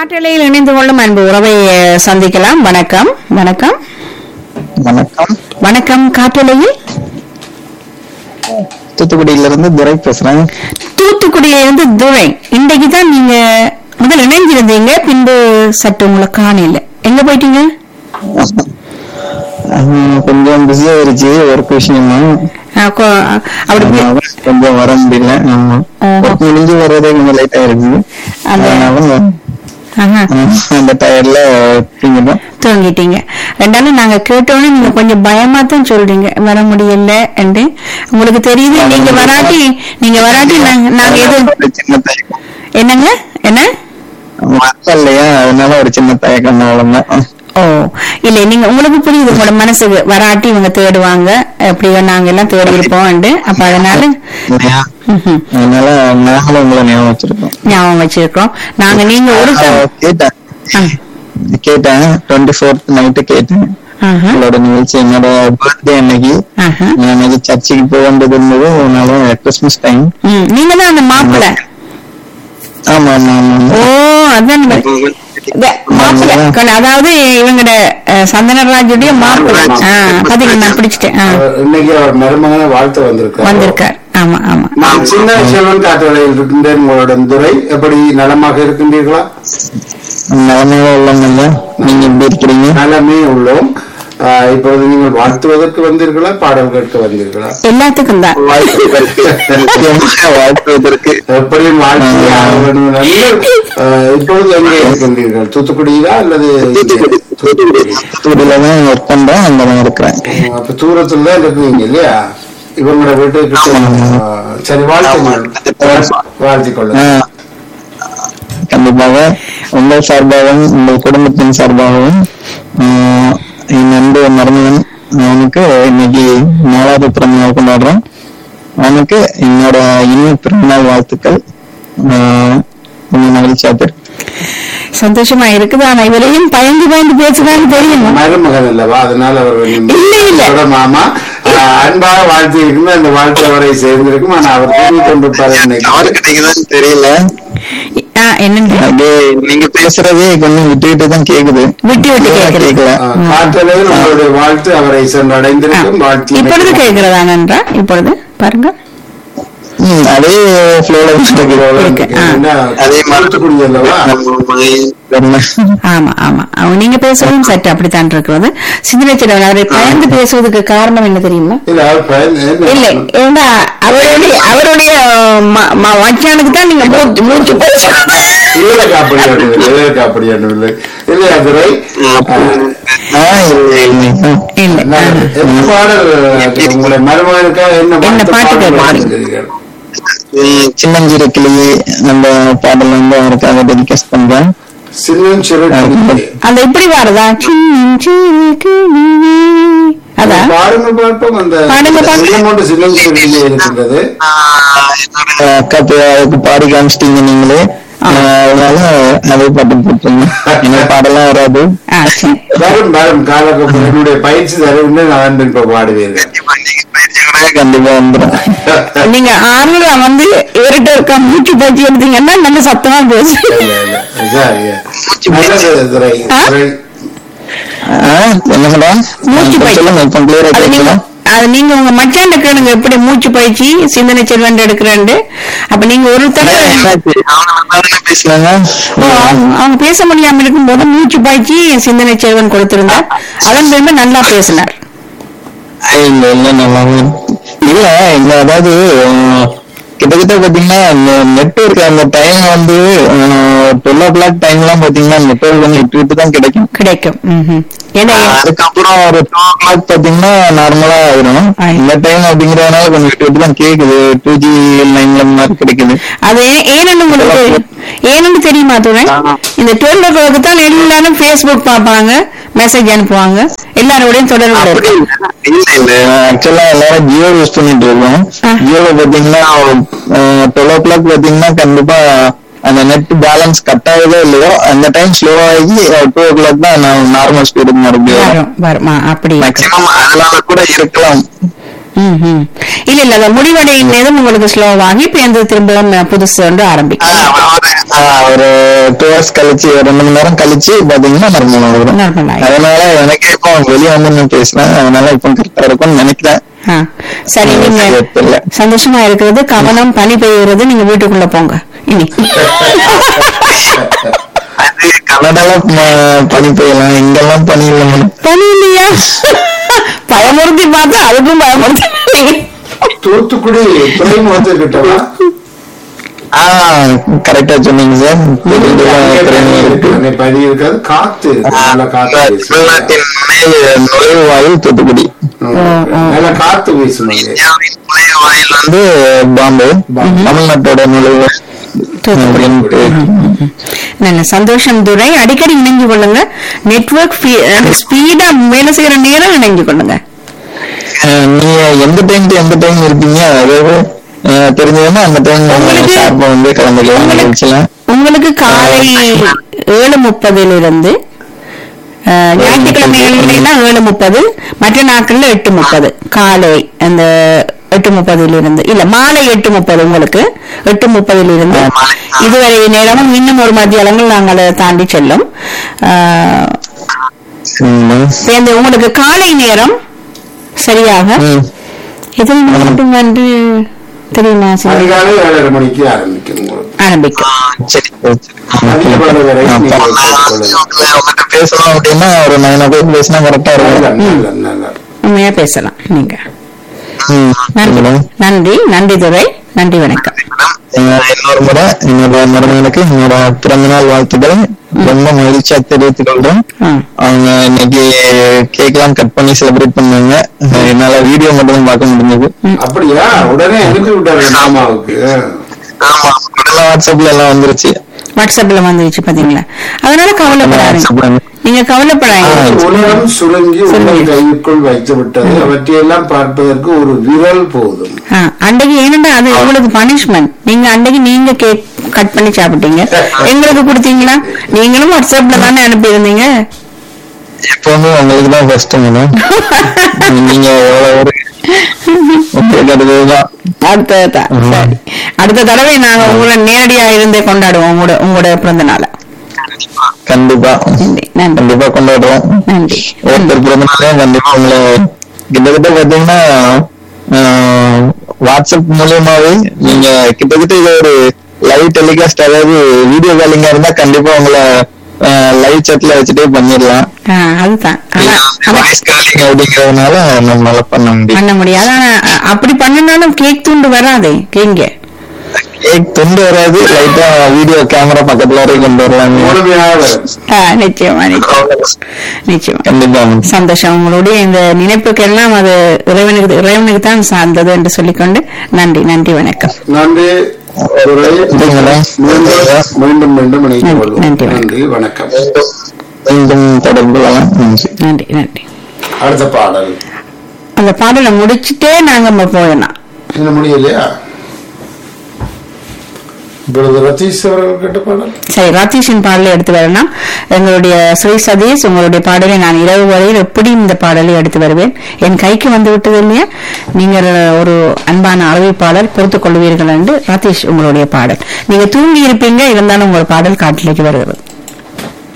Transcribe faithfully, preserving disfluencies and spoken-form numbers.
காற்றலையில் இணைந்து கொள்ளும் அன்பு உறவை அஹ், சந்திக்கலாம். வணக்கம் வணக்கம் வணக்கம். வணக்கம். காற்றலையில் தூத்துக்குடியில இருந்து துரை பேசுறேன். தூத்துக்குடியிலிருந்து துரை. இன்றைக்கு தான் நீங்க முதல் இணைஞ்சிருந்தீங்க, பின்பு சற்று உங்களை காணல. எங்க போயிட்டீங்க? அஹ் கொஞ்சம் பிஸியா இருந்துச்சு ஒர்க் விஷயமா. அஹ், கொ- அப்படி பி- அதனால கொஞ்சம் வர முடியல. ஆமா. ஆஹா. ஒர்க் முடிஞ்சு வர்றதே கொஞ்சம் லேட் ஆயிருக்கு. அந்த- அதனால ஆஹா, அஹ் அந்த டயர்ல தூங்கிட்டோம். தூங்கிட்டீங்க. ரெண்டாலும் நாங்க கேட்டோன்னு நீங்க கொஞ்சம் பயமா தான் சொல்றீங்க, வர முடியல என்று. உங்களுக்கு தெரியுது, நீங்க வராட்டி நீங்க வராட்டி நாங்க நாங்க எது ஒரு சின்ன தயக்கம் என்னங்க என்ன வரல இல்லையா, அதனால ஒரு சின்ன தயக்கம் அவ்வளவுதான். ஓ இல்ல, நீங்க உங்களுக்கு புரியுது, உங்களோட மனசுக்கு வராட்டி இவங்க தேடுவாங்க, எப்படியோ நாங்க எல்லாம் தேடி இருப்போம். அப்ப அதனால இல்லையா? ம்ஹும். அதனால நாங்களும் உங்களை ஞாபகம் வச்சிருக்கோம். ஞாபகம் வச்சிருக்கோம். நாங்க நீங்க ஒரு க- அஹ் கேட்டேன் ஆ, கேட்டேன் டுவெண்ட்டி ஃபோர்த் நைட்டு கேட்டேன் ஆஹா, உங்களோட நிகழ்ச்சி. என்னோட பர்த்டே அன்னைக்கு ஆஹா. நான் அன்னைக்கு சர்ச்சுக்கு போக வேண்டியது இருந்தது. அதனால கிறிஸ்துமஸ் டைம். ம், நீங்க தான் அந்த மாப்பிள்ளை. ஆமா ஆமா ஓ ஆமா. அதான் இந்த மாப்பிள்ளை கண்ணு, அதாவது இவங்கட அஹ், சந்தனராஜுடைய மாப்பிள்ளை. ஆ, பாத்தீங்களா, நான் பிடிச்சிட்டேன். ஆ, அவர் இன்னைக்கு அவர் மருமகனை வாழ்த்து வந்திருக்கார். வந்திருக்கார். ஆமா ஆமா. நான் சின்ன செல்வன் காட்டுறையில் இருக்கின்றேன். உங்களுடன் துரை, எப்படி நலமாக இருக்கின்றீர்களா? நிலைமையா உள்ளவங்க. நீங்க எப்படி இருக்கிறீங்க? நலமே உள்ளோம். ஆஹ், இப்பொழுது நீங்கள் வாழ்த்துவதற்கு வந்தீர்களா, பாடல் கேட்க வந்தீர்களா? எல்லாத்துக்கும் தான். வாழ்த்துவதற்கு முக்கியமாக வாழ்த்துவதற்கு. எப்படியும் வாழ்த்து ஆக வேண்டும் என்று, ஆஹ், இப்பொழுது எங்கே இருக்கின்றீர்கள்? தூத்துக்குடியிலா அல்லது தூத்துக்குடி தூத்துக்குடி தூத்துக்குடியில தான் ஒர்க் பண்றேன். அங்க தான் இருக்கிறேன். ஆஹ், அப்ப தூரத்துல தான் இருக்கீங்க இல்லையா? இவங்களோட வீட்டுக்கு ஆஹ், சரி, வாழ்த்துங்கள். வாழ்த்திக் கொள்ளுங்கள். ஆஹ் கண்டிப்பாக உங்கள் சார்பாகவும் உங்கள் குடும்பத்தின் சார்பாகவும் ஆஹ் என் நண்பு மருமகன் அவனுக்கு இன்னைக்கு நாலாவது பிறந்தநாள் கொண்டாடுறோம். அவனுக்கு என்னோட இனிய பிறந்தநாள் வாழ்த்துக்கள். ஆஹ் கொஞ்சம் மகிழ்ச்சியா இருக்கு. சந்தோஷமா இருக்குது. ஆனா இவரையும் பயந்து பயந்து பேசுதான்னு தெரியுமா? மருமகன் அல்லவா, அதனால அவர் இல்ல, இல்ல. அவரோட மாமா ஆஹ், அன்பாக வாழ்த்தி இருக்குமே, அந்த வாழ்த்து அவரை சேர்ந்திருக்கும். ஆனா அவர் தூங்கி கொண்டிருப்பார் இன்னைக்கு. அவருக்கு நீங்க தான் தெரியல. ஆ, என்னன்னு அப்படியே நீங்க பேசுறதே கொஞ்சம் விட்டு விட்டு தான் கேக்குது. விட்டு விட்டு கேட்கிறது. கேட்கல. ஆஹ், காற்றலையில் உங்களுடைய வாழ்த்து அவரை சென்றடைந்திருக்கும். வாழ்த்தி இப்பொழுது கேட்கிறதா நன்றா? இப்பொழுது பாருங்க. ம், அதே ஃப்ளோல இருக்கு. ஆ. அதே மறுத்துக்குடி அல்லவா? ஆமா ஆமா, அவங்க நீங்க பேசுறதும் சற்று அப்படித்தான் இருக்கிறது. சிந்தனைச்சிடம் அவரை பயந்து பேசுவதற்கு காரணம் என்ன தெரியுமா? இல்ல அவர் பயந்து- இல்ல, ஏன்னா அவருடைய அவருடைய ம- ம- மச்சானுக்கு தான் நீங்க மூச்சு மூச்சு பேச இவருக்கு அப்படி ஒன்றும் இல்லை, இவருக்கு அப்படி ஒன்றும் இல்லை. இல்லையா துரை? இல்ல. நான் என்ன பாடல் உங்களுடைய மருமகனுக்காக என்ன என்ன பாட்டு பாட்டு பாடல் கேட்கறீங்க? பாடுகிறீர்கள்? சின்னஞ்சிறு கிளியே அந்த பாடல் வந்து அவருக்காக டெடிகேட் பண்றேன். சின்னம் சிறு கிளியே. அந்த இப்படி வாரதா? சின்னஞ்சிறு கிளியே. அதான் பாருங்க பார்ப்போம். அந்த பாடுங்க பார்ப்போம். சின்னம் ஒன்று சின்னம் சிறு கிளியே இருக்கின்றது. என்னோட அக்கா பே- அதுக்கு பாடி காமிச்சிட்டீங்க நீங்களே. ஆஹ் அதனால அதே பாட்டு போட்டுருங்க. எனக்கு பாடலாம் வராது. ஆ, சரி. வரும் வரும் காலக்கப்புறம் என்னுடைய பயிற்சி தருவின்னு நான் இப்ப பாடுவீர்கள். கண்டிப்பா வந்துடும். நீங்க ஆறுல வந்து இவர்கிட்ட இருக்க மூச்சு பயிற்சி எடுத்தீங்கன்னா நல்ல சத்தமா பேசு. இல்ல, இல்ல. சரி. நல்லது துரை. ஆ? துரை. ஆஹ் என்ன சொல்றேன்? மூச்சு பயிற்சி. சொல்லுங்க, இப்ப clear ஆ அது நீங்க கேட்கலாம். அது நீங்க உங்க மச்சாண்ட கேளுங்க, எப்படி மூச்சு பயிற்சி சிந்தனை செல்வன் எடுக்கிறேன். அப்ப நீங்க ஒரு தடவை என்னாச்சு? அவனை வந்தாருன்னு பேசுனாங்க. ஓ, அவங்க- அவங்க பேச முடியாம இருக்கும் போது மூச்சு பயிற்சி சிந்தனை செல்வன் கொடுத்திருந்தார். அதன் பிறகு நல்லா பேசினார். இல்ல இல்ல நல்லாவே இல்ல இல்ல அதாவது அஹ், கிட்டத்தட்ட பாத்தீங்கன்னா நெட்வொர்க் அந்த டைம் வந்து டுவெல் ஓ கிளாக் டைம் எல்லாம் பாத்தீங்கன்னா நெட்வொர்க் வந்து விட்டு விட்டு தான் கிடைக்கும். கிடைக்கும். ம்ஹும். ஏன்னா அதுக்கப்புறம் ஒரு டூ ஓ கிளாக் பாத்தீங்கன்னா நார்மலா ஆயிரும். ஆயிரும். இந்த டைம் அப்படிங்கறதுனால கொஞ்சம் விட்டு விட்டு தான் கேக்குது. டூ ஜி லைன்ல மாதிரி கிடைக்குது. அது ஏன்னு உங்களுக்கு ஏன்னு தெரியுமா துணை? ஆமா. இந்த டுவெல் ஓ கிளாக்கு தான் எல்லாரும் ஃபேஸ்புக் பார்ப்பாங்க, மெசேஜ் அனுப்புவாங்க, எல்லாரோடையும் தொடர்பு அப்படி இருக்கு. இல்ல இல்ல ஆக்சுவலா எல்லாரும் ஜியோ யூஸ் பண்ணிட்டு இருக்கோம். ஆ. ஜியோல பாத்தீங்கன்னா டுவெல் ஓ கிளாக் பாத்தீங்கன்னா கண்டிப்பா அந்த நெட் பேலன்ஸ் கட் ஆகுதோ இல்லையோ அந்த டைம் ஸ்லோ ஆகி டூ ஓ கிளாக் தான் நார்மல் ஸ்பீடுக்கு மறுபடியும் வரும் வருமா? அப்படி இருக்கு. மேக்சிமம் அதனால கூட இருக்கலாம். ம், ம். இல்ல இல்ல, அந்த முடிவடையும் நேரம் உங்களுக்கு ஸ்லோவாகி இப்ப எந்த திரும்ப புதுசு வந்து ஆரம்பிக்கும். ஆஹ் ஒரு ஆஹ் ஒரு டூ ஹவர்ஸ் கழிச்சு ஒரு ரெண்டு மணி நேரம் கழிச்சு பாத்தீங்கன்னா நார்மல் ஆகும். நார்மல் ஆயிடும். அதனால எனக்கே இப்போ வெளியே வந்து நான் பேசினேன், அதனால இப்போ கரெக்டா இருக்கும்னு நினைக்கிறேன். ஆ, சரி, நீங்க தெரியல. சந்தோஷமா இருக்கிறது, கவனம், பனி பெய்யுறது, நீங்க வீட்டுக்குள்ள போங்க இனி. அது கனடால ம- பனி பெய்யலாம், இங்கெல்லாம் பனி இல்லை மேடம். பனி இல்லையா? பயமுறுத்தி பார்த்தா அதுக்கும் பயமுறுத்தி. தூத்துக்குடி துறைமுகத்தை கிட்டவா? ஆஹ் கரெக்டா சொன்னீங்க சார். அன்னை பனி இருக்காது, காத்து இருக்கு. நல்ல காத்து வீசும். தமிழ்நாட்டின் நுழைவு நுழைவாயில் தூத்துக்குடி. ம். நல்ல காத்து வீசும் அங்கே. இந்தியாவின் நுழைவாயில் வந்து பாம்பே, தமிழ்நாட்டோட நுழைவு அப்படின்ட்டு. நல்ல சந்தோஷம் துரை. அடிக்கடி இணைஞ்சு கொள்ளுங்க. நெட்வொர்க் ஸ்பீடா வேலை செய்யற நேரம் இணைஞ்சு கொள்ளுங்க. அஹ் நீங்க எந்த டைம் எந்த டைம் இருப்பீங்க, அதாவது அஹ் தெரிஞ்சதுன்னா அந்த டைம் உங்களுக்கு- ஷார்ப்பா வந்து கலந்துக்கலாம் உங்களுக்கு- நிகழ்ச்சிலாம். உங்களுக்கு காலை ஏழு முப்பதுல இருந்து அஹ், ஞாயிற்றுக்கிழமைகள்ல ஏழு முப்பது, மற்ற நாட்கள்ல எட்டு முப்பது காலை அந்த எட்டு முப்பதுல இருந்து இல்ல மாலை எட்டு முப்பது உங்களுக்கு எட்டு முப்பதுல இருந்து இதுவரை நேரமும் இன்னும் ஒரு மத்தியாலங்கள் நாங்கள் அதை தாண்டி செல்லும். அஹ், சரிங்களா? இப்ப இந்த உங்களுக்கு காலை நேரம் சரியாக ம். இது மட்டும் வந்து தெரியுமா சார்? அதிகாலை ஏழரை மணிக்கு ஆரம்பிக்கும் உங்களுக்கு. ஆரம்பிக்கும். ஆஹ் சரி சரி, சரி. அதிகாலை வரை அப்ப நீங்கள் நான் பேசிக்கொள்ளலாம். உங்களை- உங்கள்கிட்ட பேசணும் அப்படின்னா ஒரு நைன் ஓ கிளாக் பேசினா கரெக்டா நல்ல, இருக்கும். நல்ல, நல்ல. உண்மையா பேசலாம் நீங்க. ம். நன்றி சரிங்களா? நன்றி நன்றி துரை. நன்றி, வணக்கம். அஹ் இன்னொரு முறை என்னோட மருமகனுக்கு என்னோட பிறந்தநாள் வாழ்த்துக்களை ரொம்ப மகிழ்ச்சியா தெரிவித்துக் கொள்றேன். ம். அவங்க இன்னைக்கு கேக் எல்லாம் கட் பண்ணி செலிப்ரேட் பண்ணாங்க. அஹ் என்னால வீடியோ மட்டும் பார்க்க முடிஞ்சது. அப்படியா? உடனே அனுப்பி விட்டாரு மாமாவுக்கு. ஆமா, உடனே வாட்ஸ்அப்ல எல்லாம் வந்துருச்சு. வாட்ஸ்அப்ல வந்துருச்சு பாத்தீங்களா? அதனால கவலைப்படாதீங்க, வாட்ஸ்அப்ல நீங்க கவலைப்படாதீங்க. உலகம் சுருங்கி உங்கள் கைக்குள் வைத்து விட்டது. அவற்றையெல்லாம் பார்ப்பதற்கு ஒரு விரல் போதும். ஆ, அன்றைக்கு ஏனண்டா அது உங்களுக்கு பனிஷ்மெண்ட். நீங்க அன்றைக்கு நீங்க கேக் கட் பண்ணி சாப்பிட்டீங்க, எங்களுக்கு கொடுத்தீங்களா? நீங்களும் வாட்ஸ்அப்ல தானே அனுப்பி இருந்தீங்க. எப்பவுமே உங்களுக்கு தான் ஃபர்ஸ்ட் மேடம். நீங்க எவ்வளவு ஒரு உங்களுக்கு அதுதான். அடுத்ததான் சரி, அடுத்த தடவை நாங்க உங்களை நேரடியா இருந்தே கொண்டாடுவோம், உங்களோட உங்களோட பிறந்த நாளை. கண்டிப்பா நன்றி நன்றி கண்டிப்பா கொண்டாடுவோம். நன்றி. ஒருத்தர் பிறந்தநாளையும் கண்டிப்பா உங்களை கிட்டத்தட்ட பாத்தீங்கன்னா ஆஹ், வாட்ஸ்அப் மூலியமாவே நீங்க கிட்டத்தட்ட இது ஒரு லைவ் டெலிகாஸ்ட், அதாவது வீடியோ காலிங்கா இருந்தா கண்டிப்பா உங்களை லைவ் சாட்ல வச்சுட்டே பண்ணிடலாம். ஆ, அதுதான். ஆனா ஆனா வாய்ஸ் காலிங் அப்படிங்கறதுனால நம்மளால பண்ண முடியும். பண்ண முடியாது. ஆனா அ- அப்படி பண்ணினாலும் கேக் துண்டு வராதே கேங்க. கேக் துண்டு வராது, லைட்டா வீடியோ கேமரா பக்கத்துல வரைக்கும் கொண்டு வரலாம். முழுமையாக வரும். ஆ, நிச்சயமா நிச்சயமா நிச்சயமா. கண்டிப்பா சந்தோஷம். உங்களுடைய இந்த நினைப்புக்கெல்லாம் அது இறைவனுக்கு இறைவனுக்கு தான் சார்ந்தது என்று சொல்லிக்கொண்டு நன்றி நன்றி, வணக்கம். நன்றி துரை. மீண்டும் மீண்டும் மீண்டும் இணைத்துக் கொள்வோம். நன்றி, நன்றி, வணக்கம். மீண்டும் தொடர்பு கொள்ளலாம். நன்றி. நன்றி நன்றி. அடுத்த பாடல் அந்த பாடலை முடிச்சுட்டே நாங்க நம்ம போயிடலாம். இன்னும் முடியலையா? இப்பொழுது ரத்தீஷ் அவர்கள் கேட்ட பாடல். சரி, ராதீஷின் பாடலை எடுத்து வரலாம். எங்களுடைய ஸ்ரீ சதீஷ், உங்களுடைய பாடலை நான் இரவு வரையில் எப்படி இந்த பாடலை எடுத்து வருவேன், என் கைக்கு வந்து விட்டது இல்லையா? நீங்கள் ஒரு அன்பான அறிவிப்பாளர், பொறுத்துக் கொள்வீர்கள் என்று ராதீஷ் உங்களுடைய பாடல். நீங்க தூங்கி இருப்பீங்க, இருந்தாலும் உங்கள் பாடல் காட்டிലേക്ക് வருகிறது.